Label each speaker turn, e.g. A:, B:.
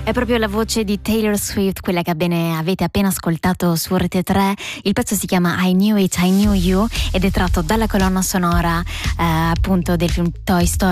A: È proprio la voce di Taylor Swift, quella che avete appena ascoltato su Rete 3. Il pezzo si chiama I Knew It, I Knew You ed è tratto dalla colonna sonora appunto del film Toy Story